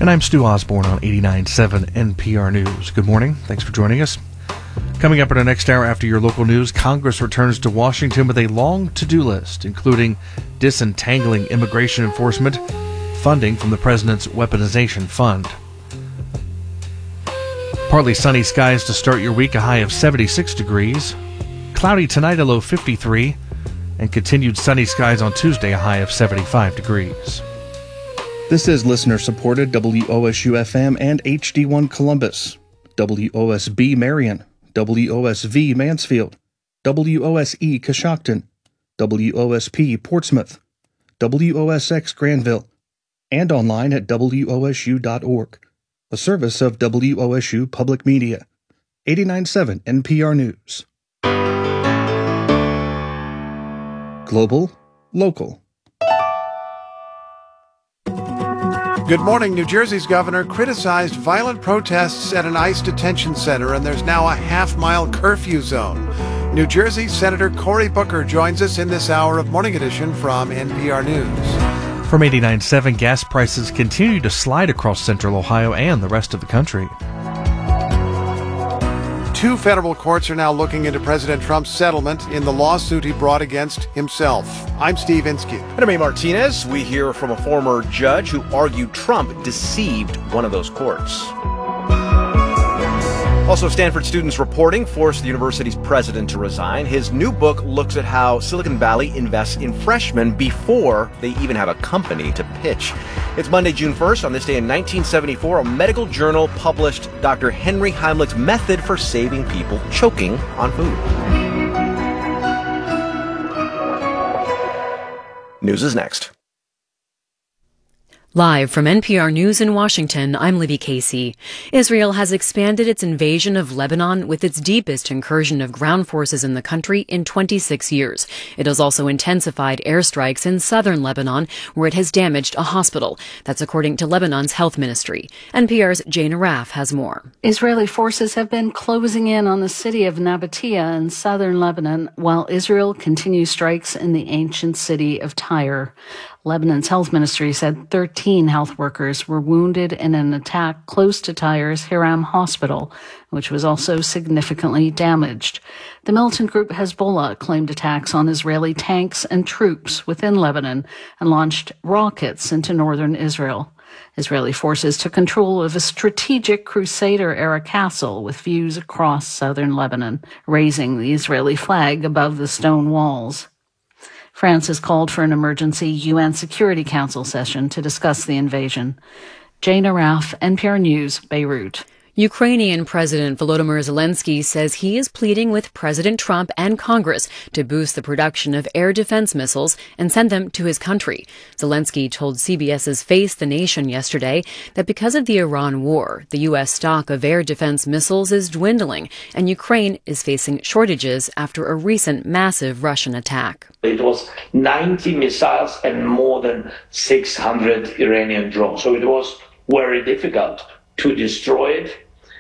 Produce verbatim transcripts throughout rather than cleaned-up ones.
And I'm Stu Osborne on eighty-nine point seven N P R News. Good morning. Thanks for joining us. Coming up in the next hour after your local news, Congress returns to Washington with a long to-do list, including disentangling immigration enforcement, funding from the President's Weaponization Fund. Partly sunny skies to start your week, a high of seventy-six degrees. Cloudy tonight, a low fifty-three. And continued sunny skies on Tuesday, a high of seventy-five degrees. This is listener-supported W O S U F M and H D one Columbus, W O S B Marion, W O S V Mansfield, W O S E Coshocton, W O S P Portsmouth, W O S X Granville, and online at W O S U dot org, a service of W O S U Public Media. eighty-nine point seven N P R News. Global, local. Good morning. New Jersey's governor criticized violent protests at an ICE detention center, and there's now a half-mile curfew zone. New Jersey Senator Cory Booker joins us in this hour of Morning Edition from N P R News. From eighty-nine point seven, gas prices continue to slide across central Ohio and the rest of the country. Two federal courts are now looking into President Trump's settlement in the lawsuit he brought against himself. I'm Steve Inskeep. And I'm A. Martinez. We hear from a former judge who argued Trump deceived one of those courts. Also, Stanford students reporting forced the university's president to resign. His new book looks at how Silicon Valley invests in freshmen before they even have a company to pitch. It's Monday, June first. On this day in nineteen seventy-four, a medical journal published Doctor Henry Heimlich's method for saving people choking on food. News is next. Live from N P R News in Washington, I'm Libby Casey. Israel has expanded its invasion of Lebanon with its deepest incursion of ground forces in the country in twenty-six years. It has also intensified airstrikes in southern Lebanon, where it has damaged a hospital. That's according to Lebanon's health ministry. N P R's Jane Araf has more. Israeli forces have been closing in on the city of Nabatea in southern Lebanon, while Israel continues strikes in the ancient city of Tyre. Lebanon's health ministry said thirteen health workers were wounded in an attack close to Tyre's Hiram Hospital, which was also significantly damaged. The militant group Hezbollah claimed attacks on Israeli tanks and troops within Lebanon and launched rockets into northern Israel. Israeli forces took control of a strategic Crusader-era castle with views across southern Lebanon, raising the Israeli flag above the stone walls. France has called for an emergency U N Security Council session to discuss the invasion. Jane Araf, N P R News, Beirut. Ukrainian President Volodymyr Zelensky says he is pleading with President Trump and Congress to boost the production of air defense missiles and send them to his country. Zelensky told CBS's Face the Nation yesterday that because of the Iran war, the U S stock of air defense missiles is dwindling, and Ukraine is facing shortages after a recent massive Russian attack. It was ninety missiles and more than six hundred Iranian drones, so it was very difficult to destroy it.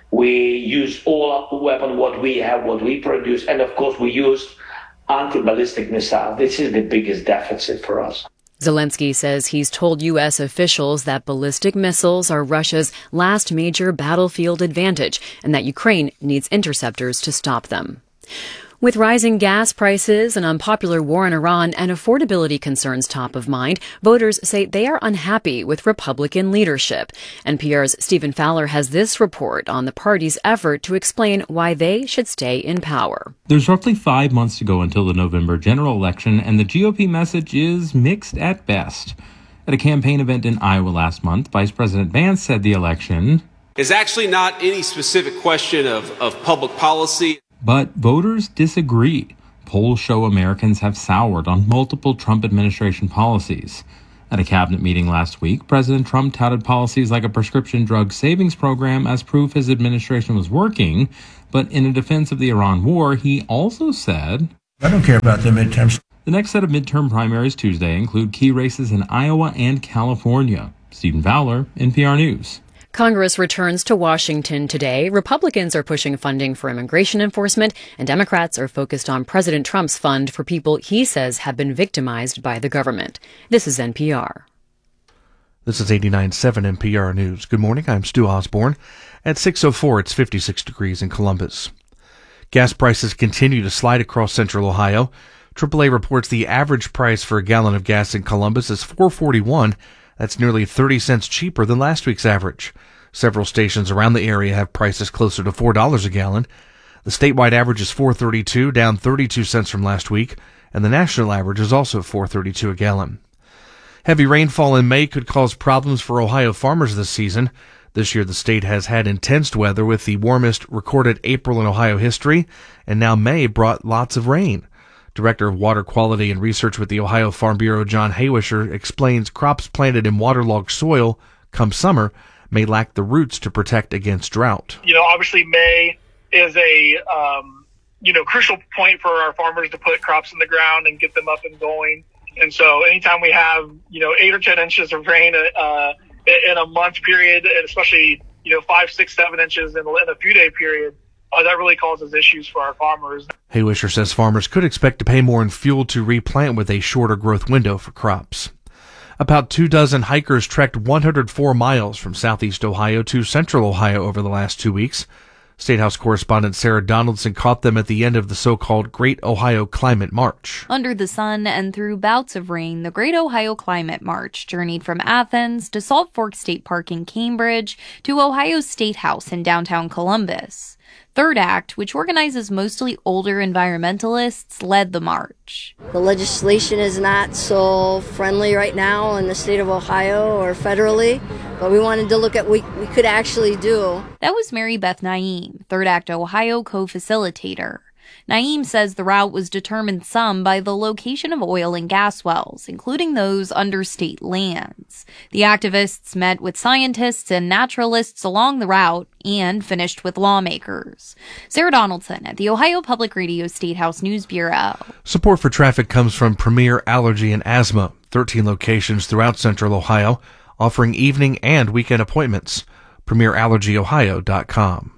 We used all our weapon, what we have, what we produce, and of course we used anti-ballistic missiles. This is the biggest deficit for us. Zelensky says he's told U S officials that ballistic missiles are Russia's last major battlefield advantage and that Ukraine needs interceptors to stop them. With rising gas prices, an unpopular war in Iran, and affordability concerns top of mind, voters say they are unhappy with Republican leadership. N P R's Stephen Fowler has this report on the party's effort to explain why they should stay in power. There's roughly five months to go until the November general election, and the G O P message is mixed at best. At a campaign event in Iowa last month, Vice President Vance said the election is actually not any specific question of, of public policy. But voters disagree. Polls show Americans have soured on multiple Trump administration policies. At a cabinet meeting last week, President Trump touted policies like a prescription drug savings program as proof his administration was working. But in a defense of the Iran war, he also said, I don't care about the midterms. The next set of midterm primaries Tuesday include key races in Iowa and California. Stephen Fowler, N P R News. Congress returns to Washington today. Republicans are pushing funding for immigration enforcement, and Democrats are focused on President Trump's fund for people he says have been victimized by the government. This is N P R. This is eighty-nine point seven N P R News. Good morning, I'm Stu Osborne. At six oh four, it's fifty-six degrees in Columbus. Gas prices continue to slide across central Ohio. triple A reports the average price for a gallon of gas in Columbus is four forty-one. That's nearly thirty cents cheaper than last week's average. Several stations around the area have prices closer to four dollars a gallon. The statewide average is four thirty-two, down thirty-two cents from last week, and the national average is also four thirty-two a gallon. Heavy rainfall in May could cause problems for Ohio farmers this season. This year, the state has had intense weather with the warmest recorded April in Ohio history, and now May brought lots of rain. Director of Water Quality and Research with the Ohio Farm Bureau, John Haywisher, explains crops planted in waterlogged soil come summer may lack the roots to protect against drought. You know, obviously May is a, um, you know, crucial point for our farmers to put crops in the ground and get them up and going. And so anytime we have, you know, eight or ten inches of rain uh, in a month period, and especially, you know, five, six, seven inches in a few day period, uh, that really causes issues for our farmers. Haywisher says farmers could expect to pay more in fuel to replant with a shorter growth window for crops. About two dozen hikers trekked one hundred four miles from southeast Ohio to central Ohio over the last two weeks. State House correspondent Sarah Donaldson caught them at the end of the so-called Great Ohio Climate March. Under the sun and through bouts of rain, the Great Ohio Climate March journeyed from Athens to Salt Fork State Park in Cambridge to Ohio State House in downtown Columbus. Third Act, which organizes mostly older environmentalists, led the march. The legislation is not so friendly right now in the state of Ohio or federally, but we wanted to look at what we could actually do. That was Mary Beth Naeem, Third Act Ohio co-facilitator. Naeem says the route was determined some by the location of oil and gas wells, including those under state lands. The activists met with scientists and naturalists along the route and finished with lawmakers. Sarah Donaldson at the Ohio Public Radio State House News Bureau. Support for traffic comes from Premier Allergy and Asthma, thirteen locations throughout central Ohio, offering evening and weekend appointments. premier allergy ohio dot com.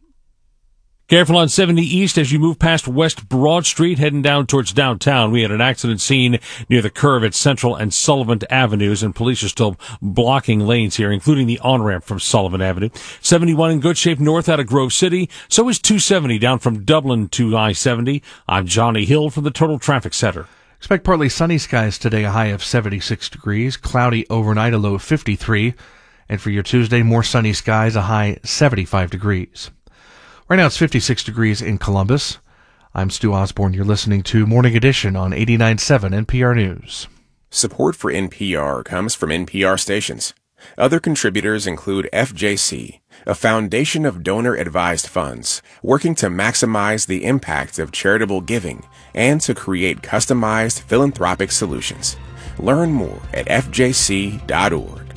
Careful on seventy East as you move past West Broad Street, heading down towards downtown. We had an accident scene near the curve at Central and Sullivan Avenues, and police are still blocking lanes here, including the on-ramp from Sullivan Avenue. seventy-one in good shape north out of Grove City. So is two seventy down from Dublin to I seventy. I'm Johnny Hill from the Total Traffic Center. Expect partly sunny skies today, a high of seventy-six degrees. Cloudy overnight, a low of fifty-three. And for your Tuesday, more sunny skies, a high seventy-five degrees. Right now it's fifty-six degrees in Columbus. I'm Stu Osborne. You're listening to Morning Edition on eighty-nine point seven N P R News. Support for N P R comes from N P R stations. Other contributors include F J C, a foundation of donor-advised funds working to maximize the impact of charitable giving and to create customized philanthropic solutions. Learn more at F J C dot org.